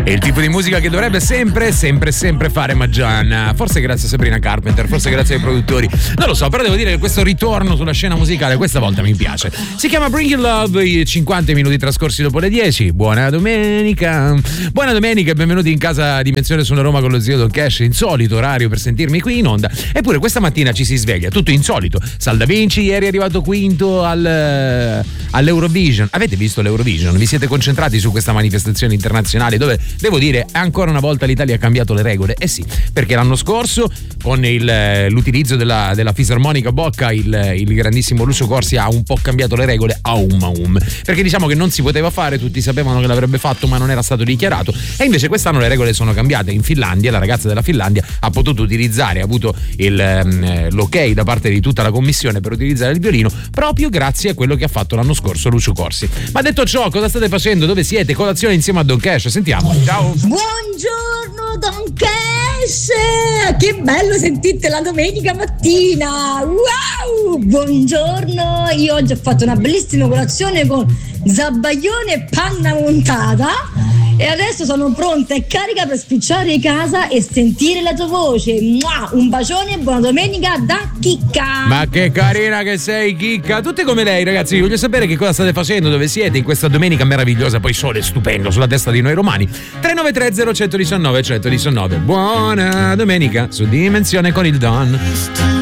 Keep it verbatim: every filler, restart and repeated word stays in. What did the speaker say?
È il tipo di musica che dovrebbe sempre, sempre, sempre fare Maggian. Forse grazie a Sabrina Carpenter, forse grazie ai produttori. Non lo so, però devo dire che questo ritorno sulla scena musicale questa volta mi piace. Si chiama Bring Your Love, i cinquanta minuti trascorsi dopo le dieci. Buona domenica. Buona domenica e benvenuti in casa Dimensione sulla Roma con lo zio Don Cash. Insolito orario per sentirmi qui in onda. Eppure questa mattina ci si sveglia, tutto insolito. Sal Da Vinci ieri è arrivato quinto al, all'Eurovision. Avete visto l'Eurovision? Vi siete concentrati su questa manifestazione internazionale dove, devo dire, ancora una volta l'Italia ha cambiato le regole? Eh sì, perché l'anno scorso con il, l'utilizzo della, della fisarmonica Bocca il, il grandissimo Lucio Corsi ha un po' cambiato le regole a um a um, perché diciamo che non si poteva fare, tutti sapevano che l'avrebbe fatto ma non era stato dichiarato, e invece quest'anno le regole sono cambiate. In Finlandia la ragazza della Finlandia ha potuto utilizzare, ha avuto il, l'ok da parte di tutta la commissione per utilizzare il violino proprio grazie a quello che ha fatto l'anno scorso Lucio Corsi. Ma detto ciò, cosa state facendo? Dove siete? Colazione insieme a Don Cash? Sentiamo. Ciao. Buongiorno Don Cash, che bello sentite la domenica mattina. Wow, buongiorno. Io oggi ho fatto una bellissima colazione con zabaione e panna montata e adesso sono pronta e carica per spicciare casa e sentire la tua voce. Mua, un bacione e buona domenica da Chicca. Ma che carina che sei, Chicca. Tutte come lei, ragazzi. Voglio sapere che cosa state facendo, dove siete in questa domenica meravigliosa, poi sole stupendo sulla testa di noi romani. tre nove tre zero uno uno nove uno uno nove. Buona domenica su Dimensione con il Don.